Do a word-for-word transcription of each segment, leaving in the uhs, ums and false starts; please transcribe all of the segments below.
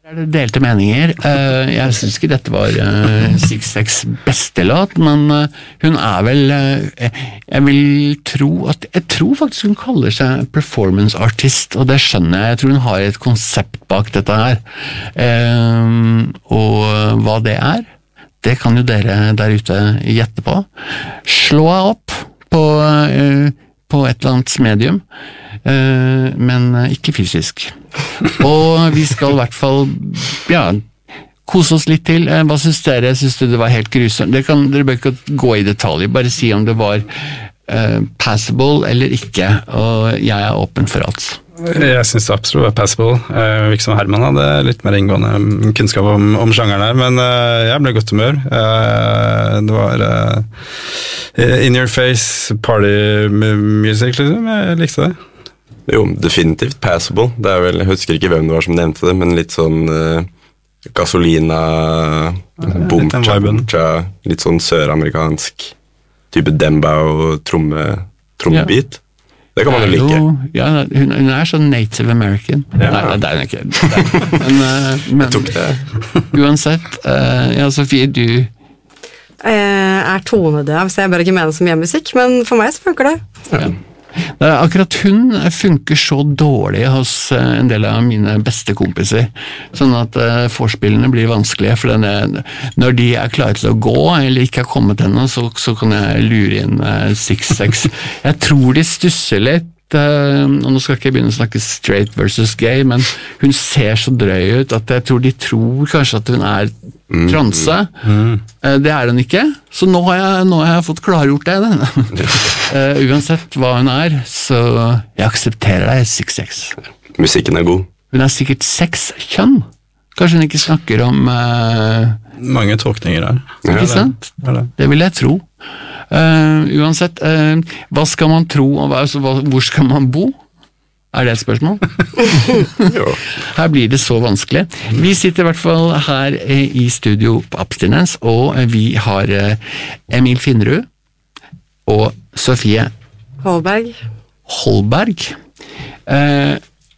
Er det delte meninger? Uh, jeg synes ikke dette var uh, Six Sex beste låt, men uh, hun er vel uh, jeg vil tro at jeg tror faktisk hun kaller seg performance artist, og det skjønner jeg. Jeg tror hun har et konsept bak dette her. Uh, og hva det er, det kan jo dere der ute gjette på. Slå opp på, uh, på et eller annet medium, uh, men ikke fysisk. Og vi skal i hvert fall ja, kose oss litt til. Hva synes dere? Synes du det var helt grusomt? Dere, kan, dere bør ikke gå i detaljer, bare si om det var uh, passable eller ikke, og jeg er åpen for alt. Jeg synes det absolutt var passable. Uh, Virker som Herman hadde litt mer inngående kunnskap om, om sjangeren her, men uh, jeg ble godt humør. Uh, det var uh, in your face party music, liksom. Jeg likte det. Jo, definitivt passable. Det er vel, jeg husker ikke hvem det var som nevnte det, men litt sånn uh, gasolina, boom, cha, cha, litt sånn søramerikansk type demba og tromme, trommebit. Ja. Det kan man jo like. Ja, hun, hun er sånn Native American. Ja. Nei, det er hun ikke. Det men, uh, men jeg tok det. Uansett, uh, ja, Sofie, du er tonedøv, så jeg bør ikke mene så mye musikk, men for meg så funker det. Ja. Akkurat hun funker så dårlig hos en del av mine beste kompiser, sånn at uh, forspillene blir vanskelige, for denne, når de er klare til å gå, eller ikke har kommet ennå, så, så kan jeg lure inn uh, Six Sex. Jeg tror de stusser litt, uh, og nå skal ikke jeg begynne å snakke straight versus gay, men hun ser så drøy ut, at jeg tror de tror kanskje at hun er transe. Mm, mm. Uh, det er hun ikke, så nå har jeg, nå har jeg fått klargjort det. uh, uansett hva hun er, så jeg aksepterer deg, Six Sex. Musikken er god. Hun er sikkert seks kjønn. Kanskje hun ikke snakker om uh, mange tolkninger her. Ikke sant? Ja, det. det vil jeg tro. Uh, uansett, uh, hva skal man tro, og hva, altså, hva, hvor skal man bo? Er det et spørsmål? Her blir det så vanskelig. Vi sitter i hvert fall her i studio på Abstinens, og vi har Emil Finnerud og Sofie Holberg. Holberg. Eh,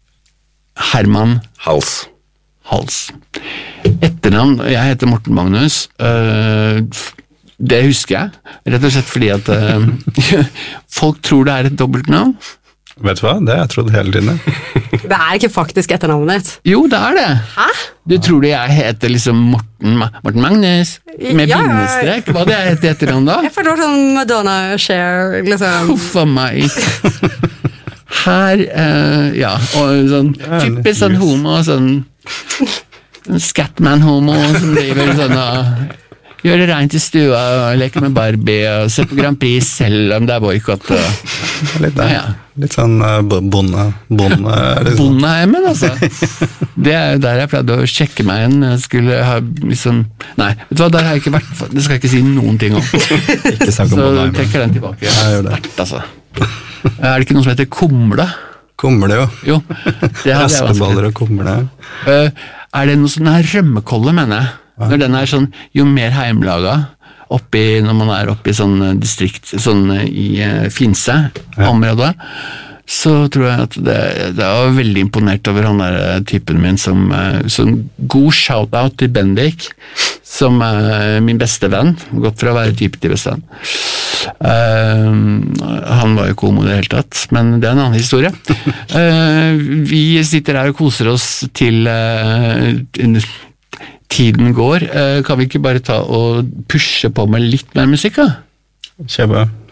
Herman Hals. Hals. Etternavn, jeg heter Morten Magnus. Eh, det husker jeg, rett og slett fordi at eh, folk tror det er et dobbeltnavn. Vet du hva? Det har jeg trodd hele tiden. Det er ikke faktisk etternavnet ditt. Jo, det er det. Hæ? Du tror det jeg heter liksom Morten, Morten Magnus, med ja, bindestrek? Hva det jeg heter etternavn da? Jeg føler det var sånn Madonna Cher, liksom. Huffa meg. Her, uh, ja, og sånn typisk sånn homo, sånn Scatman-homo, som driver sånn og gjør det rent i stua, og leker med Barbie, og ser på Grand Prix selv om det er boykott. Litt, ja, ja. litt sånn uh, bonde, bonde liksom. Bondeheimen, altså. Det er jo der jeg pleide å sjekke meg inn. Jeg skulle ha liksom, nei, vet du hva, der har jeg ikke vært, det skal jeg ikke si noen ting om. Ikke snakk om så trekker den tilbake. Jeg gjør det. Vært, altså. Er det ikke noe som heter kumle? Kumle, jo. Jo, det hadde jeg Raspeballer og kumle. Uh, er det noe sånn her rømmekolle, mener jeg? Ja. Når den er sånn, jo mer heimlaga, oppi, når man er oppe i sånn distrikt, sånn i uh, Finse, ja. området, så tror jeg at det, det var veldig imponert over han der typen min som, uh, sånn god shout-out til Bendik, som er uh, min beste venn, gått fra å være type til beste venn. Uh, han var jo ikke homo i det hele tatt, men det er en annen historie. Uh, vi sitter her og koser oss til uh, tiden går. Uh, kan vi ikke bare ta og pushe på med litt mer musikk, da? Kjøpe.